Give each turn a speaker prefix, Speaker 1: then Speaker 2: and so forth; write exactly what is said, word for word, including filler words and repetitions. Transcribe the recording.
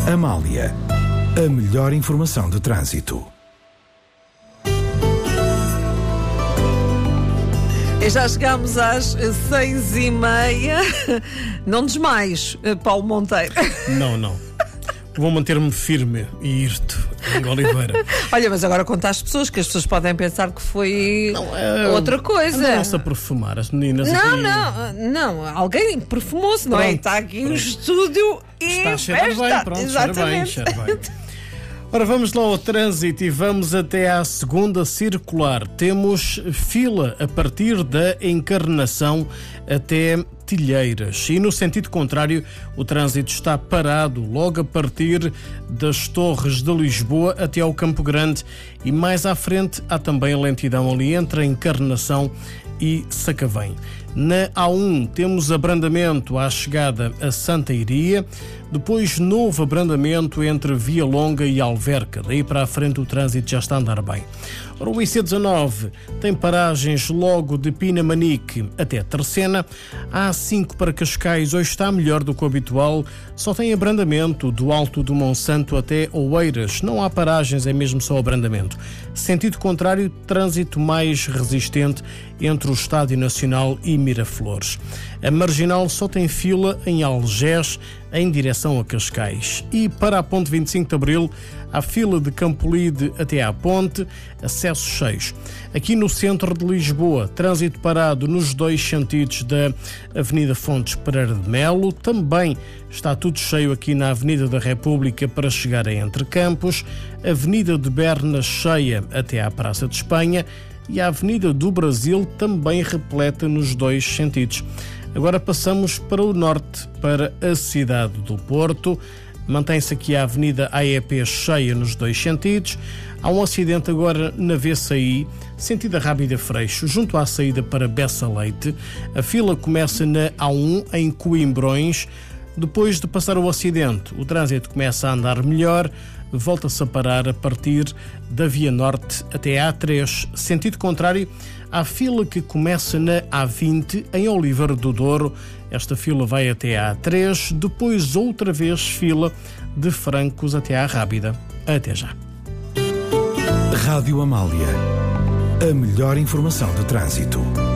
Speaker 1: Amália, a melhor informação de trânsito.
Speaker 2: E já chegámos às seis e meia. Não desmaies, Paulo Monteiro.
Speaker 3: Não, não. Vou manter-me firme e irto em Oliveira.
Speaker 2: Olha, mas agora conta às pessoas, que as pessoas podem pensar que foi não, é, outra coisa.
Speaker 3: Não-se a perfumar as meninas.
Speaker 2: Não,
Speaker 3: aqui.
Speaker 2: não, não. Alguém perfumou-se, não é? Está aqui no estúdio e
Speaker 3: está a cheirar bem, pronto,
Speaker 2: exatamente.
Speaker 3: cheira bem, cheira bem. Ora, vamos lá ao trânsito e vamos até à segunda circular. Temos fila a partir da Encarnação até Tilheiras. E no sentido contrário, o trânsito está parado logo a partir das Torres de Lisboa até ao Campo Grande. E mais à frente há também a lentidão ali entre a Encarnação e Sacavém. Na A um temos abrandamento à chegada a Santa Iria, depois novo abrandamento entre Via Longa e Alverca. Daí para a frente o trânsito já está a andar bem. Ora, o I C dezanove tem paragens logo de Pinamanique até Tercena. A A cinco para Cascais hoje está melhor do que o habitual, só tem abrandamento do Alto do Monsanto até Oeiras. Não há paragens, é mesmo só abrandamento. Sentido contrário, trânsito mais resistente entre o Estádio Nacional e Miraflores. A Marginal só tem fila em Algés, em direção a Cascais. E para a Ponte vinte e cinco de Abril, há fila de Campolide até à Ponte, acessos cheios. Aqui no centro de Lisboa, trânsito parado nos dois sentidos da Avenida Fontes Pereira de Melo. Também está tudo cheio aqui na Avenida da República para chegar a Entre Campos, Avenida de Berna cheia até à Praça de Espanha e a Avenida do Brasil também repleta nos dois sentidos. Agora passamos para o norte, para a cidade do Porto. Mantém-se aqui a Avenida A E P cheia nos dois sentidos. Há um acidente agora na V C I, sentido Rábida Freixo, junto à saída para Bessa Leite. A fila começa na A um, em Coimbrões. Depois de passar o acidente, o trânsito começa a andar melhor, volta-se a parar a partir da Via Norte até A três. Sentido contrário, há fila que começa na A vinte, em Oliveira do Douro. Esta fila vai até a A três, depois outra vez fila de Francos até à Rábida. Até já.
Speaker 1: Rádio Amália, a melhor informação de trânsito.